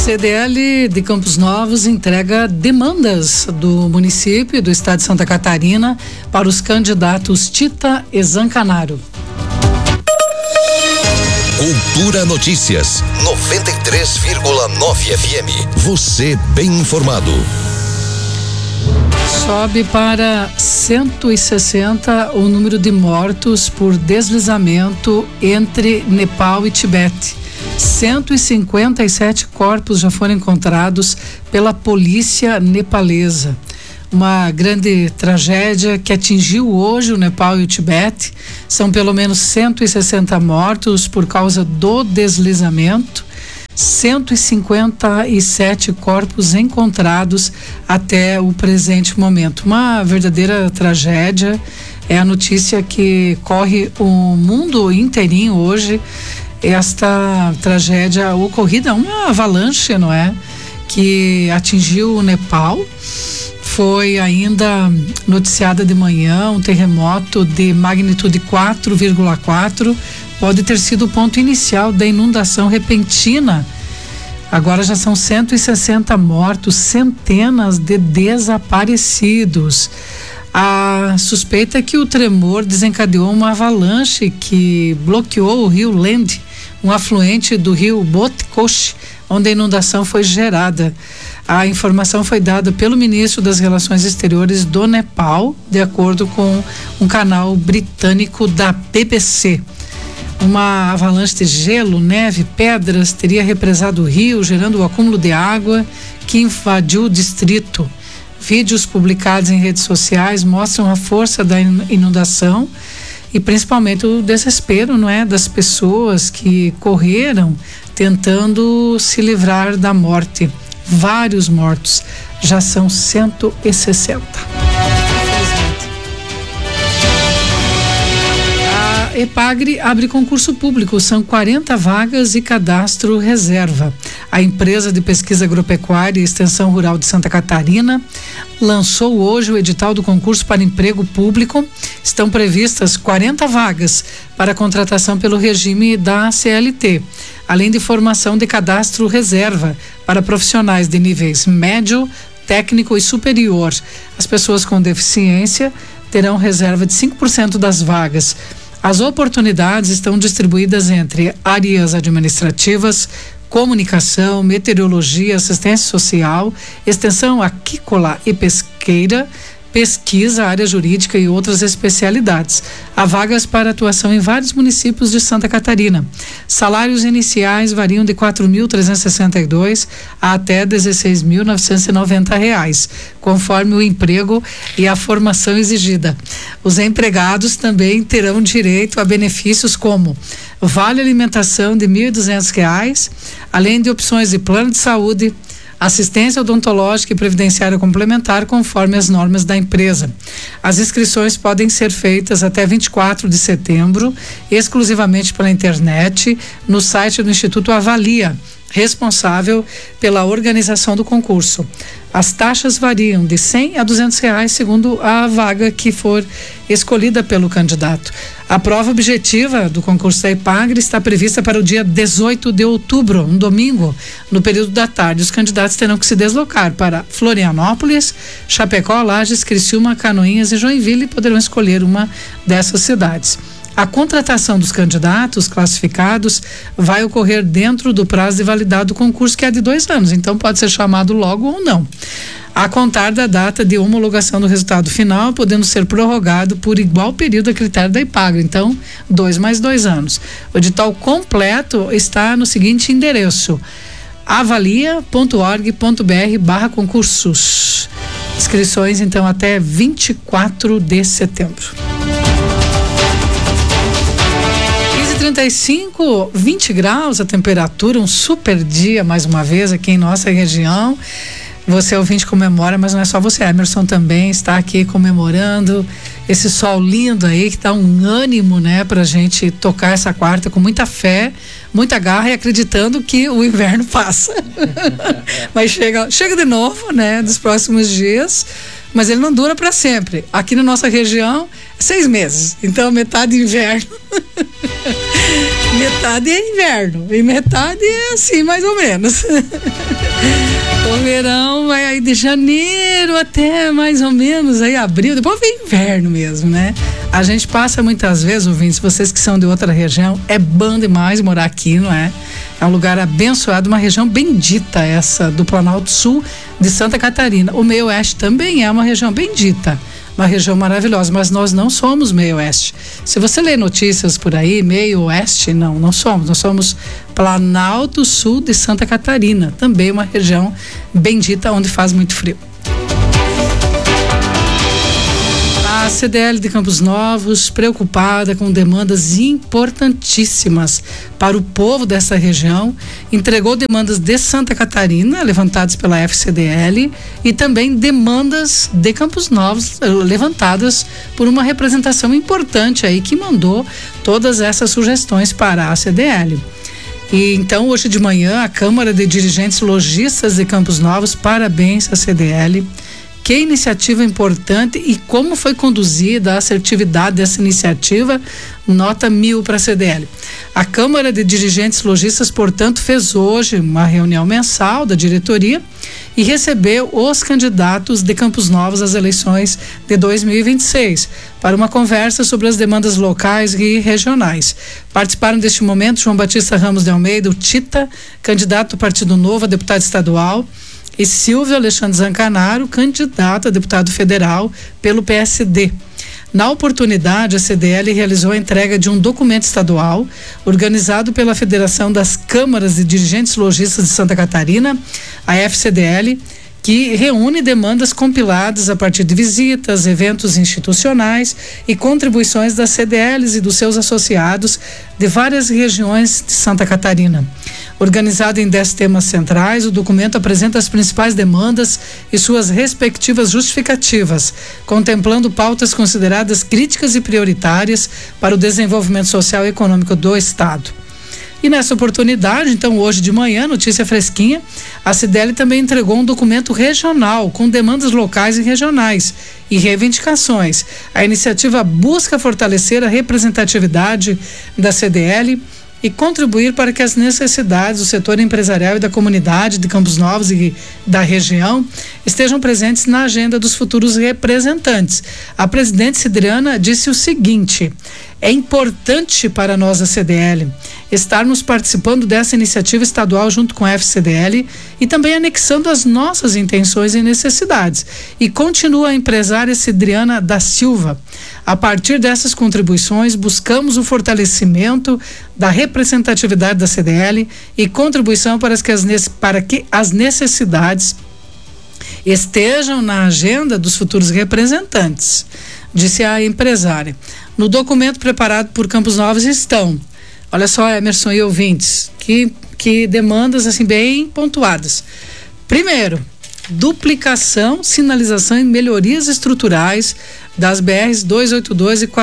CDL de Campos Novos entrega demandas do município e do estado de Santa Catarina para os candidatos Tita e Zancanaro. Cultura Notícias 93,9 FM. Você bem informado. Sobe para 160 o número de mortos por deslizamento entre Nepal e Tibete. 157 corpos já foram encontrados pela polícia nepalesa. Uma grande tragédia que atingiu hoje o Nepal e o Tibete. São pelo menos 160 mortos por causa do deslizamento. 157 corpos encontrados até o presente momento. Uma verdadeira tragédia. É a notícia que corre o mundo inteirinho hoje. Esta tragédia ocorrida, uma avalanche, não é? Que atingiu o Nepal. Foi ainda noticiada de manhã um terremoto de magnitude 4,4. Pode ter sido o ponto inicial da inundação repentina. Agora já são 160 mortos, centenas de desaparecidos. A suspeita é que o tremor desencadeou uma avalanche que bloqueou o rio Lend, um afluente do rio Botkosh, onde a inundação foi gerada. A informação foi dada pelo ministro das Relações Exteriores do Nepal, de acordo com um canal britânico da BBC. Uma avalanche de gelo, neve, pedras teria represado o rio, gerando o acúmulo de água que invadiu o distrito. Vídeos publicados em redes sociais mostram a força da inundação e principalmente o desespero, não é, das pessoas que correram tentando se livrar da morte. Vários mortos, já são 160. A EPAGRE abre concurso público, são 40 vagas e cadastro reserva. A empresa de pesquisa agropecuária e extensão rural de Santa Catarina lançou hoje o edital do concurso para emprego público. Estão previstas 40 vagas para contratação pelo regime da CLT, além de formação de cadastro reserva para profissionais de níveis médio, técnico e superior. As pessoas com deficiência terão reserva de 5% das vagas. As oportunidades estão distribuídas entre áreas administrativas, comunicação, meteorologia, assistência social, extensão aquícola e pesqueira, pesquisa, área jurídica e outras especialidades. Há vagas para atuação em vários municípios de Santa Catarina. Salários iniciais variam de R$ 4.362 a até R$ 16.990, conforme o emprego e a formação exigida. Os empregados também terão direito a benefícios como vale alimentação de R$ 1.200, além de opções de plano de saúde, assistência odontológica e previdenciária complementar conforme as normas da empresa. As inscrições podem ser feitas até 24 de setembro, exclusivamente pela internet, no site do Instituto Avalia, responsável pela organização do concurso. As taxas variam de R$100 a R$200 segundo a vaga que for escolhida pelo candidato. A prova objetiva do concurso da EPAGRE está prevista para o dia 18 de outubro, um domingo, no período da tarde. Os candidatos terão que se deslocar para Florianópolis, Chapecó, Lages, Criciúma, Canoinhas e Joinville e poderão escolher uma dessas cidades. A contratação dos candidatos classificados vai ocorrer dentro do prazo de validade do concurso, que é de 2 anos, então pode ser chamado logo ou não, a contar da data de homologação do resultado final, podendo ser prorrogado por igual período a critério da EPAGRE, então 2 mais 2 anos. O edital completo está no seguinte endereço: avalia.org.br/concursos. Inscrições então até 24 de setembro. 35, 20 graus a temperatura, um super dia mais uma vez aqui em nossa região. Você ouvinte comemora, mas não é só você, Emerson também está aqui comemorando esse sol lindo aí que dá um ânimo, né, pra gente tocar essa quarta com muita fé, muita garra e acreditando que o inverno passa. Mas chega de novo, né, nos próximos dias, mas ele não dura para sempre. Aqui na nossa região 6 meses. Então, metade inverno. Metade é inverno. E metade é assim, mais ou menos. O verão vai aí de janeiro até mais ou menos aí abril. Depois vem inverno mesmo, né? A gente passa muitas vezes, ouvintes, vocês que são de outra região, é bom demais morar aqui, não é? É um lugar abençoado, uma região bendita essa do Planalto Sul de Santa Catarina. O meio oeste também é uma região bendita, uma região maravilhosa, mas nós não somos meio oeste. Se você lê notícias por aí, meio oeste, não somos. Nós somos Planalto Sul de Santa Catarina, também uma região bendita onde faz muito frio. A CDL de Campos Novos, preocupada com demandas importantíssimas para o povo dessa região, entregou demandas de Santa Catarina, levantadas pela FCDL, e também demandas de Campos Novos, levantadas por uma representação importante aí que mandou todas essas sugestões para a CDL. E então, hoje de manhã, a Câmara de Dirigentes Lojistas de Campos Novos, parabéns à CDL. Que iniciativa importante e como foi conduzida a assertividade dessa iniciativa, nota 1000 para a CDL. A Câmara de Dirigentes Lojistas, portanto, fez hoje uma reunião mensal da diretoria e recebeu os candidatos de Campos Novos às eleições de 2026 para uma conversa sobre as demandas locais e regionais. Participaram deste momento João Batista Ramos de Almeida, o Tita, candidato do Partido Novo a deputado estadual, e Silvio Alexandre Zancanaro, candidato a deputado federal pelo PSD. Na oportunidade, a CDL realizou a entrega de um documento estadual organizado pela Federação das Câmaras de Dirigentes Lojistas de Santa Catarina, a FCDL, que reúne demandas compiladas a partir de visitas, eventos institucionais e contribuições das CDLs e dos seus associados de várias regiões de Santa Catarina. Organizado em 10 temas centrais, o documento apresenta as principais demandas e suas respectivas justificativas, contemplando pautas consideradas críticas e prioritárias para o desenvolvimento social e econômico do Estado. E nessa oportunidade, então, hoje de manhã, notícia fresquinha, a CDL também entregou um documento regional com demandas locais e regionais e reivindicações. A iniciativa busca fortalecer a representatividade da CDL e contribuir para que as necessidades do setor empresarial e da comunidade de Campos Novos e da região estejam presentes na agenda dos futuros representantes. A presidente Cidriana disse o seguinte: é importante para nós, a CDL, estarmos participando dessa iniciativa estadual junto com a FCDL e também anexando as nossas intenções e necessidades. E continua a empresária Cidriana da Silva. A partir dessas contribuições, buscamos o fortalecimento da representatividade da CDL e contribuição para que as necessidades estejam na agenda dos futuros representantes, disse a empresária. No documento preparado por Campos Novos estão, olha só, Emerson e ouvintes, que demandas assim bem pontuadas. Primeiro, duplicação, sinalização e melhorias estruturais das BRs 282 e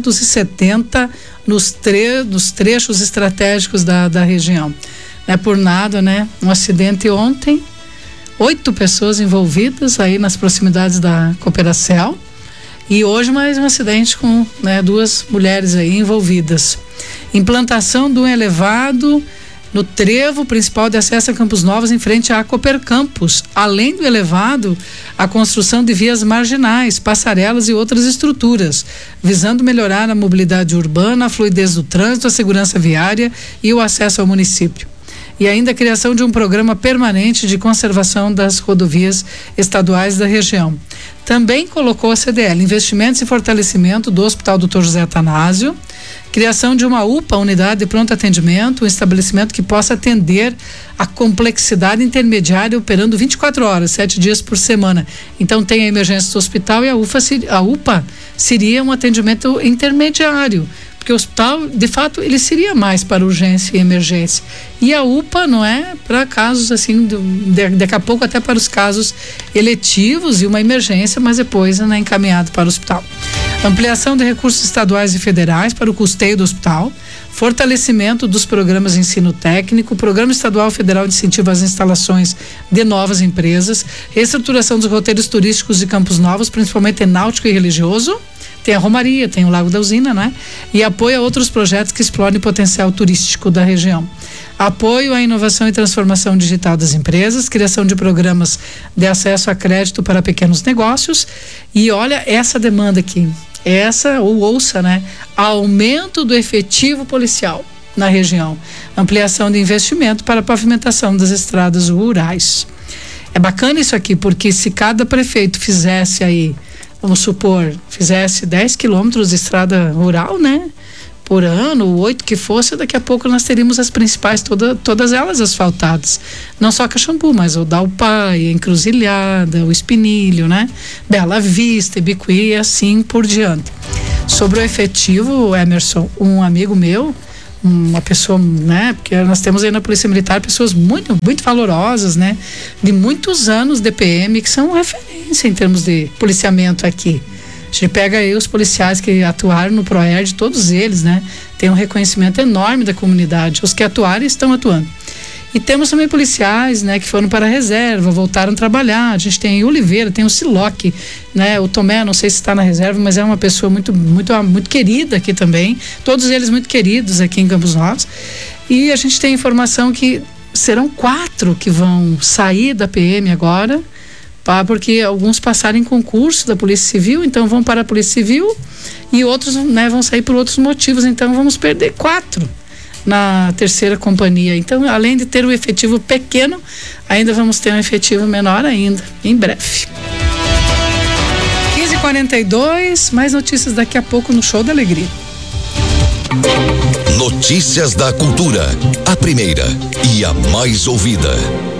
470 nos trechos estratégicos da região. Não é por nada, né? Um acidente ontem, 8 pessoas envolvidas aí nas proximidades da Cooperacel, e hoje mais um acidente com 2 mulheres aí envolvidas. Implantação de um elevado no trevo principal de acesso a Campos Novos, em frente à Cooper Campus. Além do elevado, a construção de vias marginais, passarelas e outras estruturas, visando melhorar a mobilidade urbana, a fluidez do trânsito, a segurança viária e o acesso ao município. E ainda a criação de um programa permanente de conservação das rodovias estaduais da região. Também colocou a CDL investimentos e fortalecimento do Hospital Dr. José Atanásio, criação de uma UPA, unidade de pronto atendimento, um estabelecimento que possa atender a complexidade intermediária, operando 24 horas, 7 dias por semana. Então tem a emergência do hospital e a UPA seria um atendimento intermediário, porque o hospital, de fato, ele seria mais para urgência e emergência. E a UPA não é para casos assim, daqui a pouco até para os casos eletivos e uma emergência, mas depois encaminhado para o hospital. Ampliação de recursos estaduais e federais para o custeio do hospital, fortalecimento dos programas de ensino técnico, Programa Estadual Federal de Incentivo às Instalações de Novas Empresas, reestruturação dos roteiros turísticos de Campos Novos, principalmente náutico e religioso, Tem a Romaria, tem o Lago da Usina, não é? E apoio a outros projetos que explorem o potencial turístico da região. Apoio à inovação e transformação digital das empresas, criação de programas de acesso a crédito para pequenos negócios. E olha essa demanda aqui, ouça, né? Aumento do efetivo policial na região, ampliação de investimento para a pavimentação das estradas rurais. É bacana isso aqui, porque se cada prefeito fizesse aí, vamos supor, fizesse 10 quilômetros de estrada rural, né? Por ano, 8 que fosse, daqui a pouco nós teríamos as principais, todas elas asfaltadas. Não só Caxambu, mas o Dalpai, a Encruzilhada, o Espinilho, né? Bela Vista, Ibicuí e assim por diante. Sobre o efetivo, Emerson, um amigo meu, uma pessoa, né? Porque nós temos aí na Polícia Militar pessoas muito, muito valorosas, né? De muitos anos de PM, que são referência em termos de policiamento aqui. A gente pega aí os policiais que atuaram no PROERD, todos eles, né? Tem um reconhecimento enorme da comunidade. Os que atuaram estão atuando. E temos também policiais, né? Que foram para a reserva, voltaram a trabalhar. A gente tem o Oliveira, tem o Siloque, né? O Tomé, não sei se está na reserva, mas é uma pessoa muito, muito, muito querida aqui também. Todos eles muito queridos aqui em Campos Novos. E a gente tem informação que serão 4 que vão sair da PM agora, porque alguns passaram em concurso da Polícia Civil, então vão para a Polícia Civil, e outros, né, vão sair por outros motivos, então vamos perder 4 na terceira companhia. Então, além de ter um efetivo pequeno, ainda vamos ter um efetivo menor ainda, em breve. 15h42, mais notícias daqui a pouco no Show da Alegria. Notícias da Cultura, a primeira e a mais ouvida.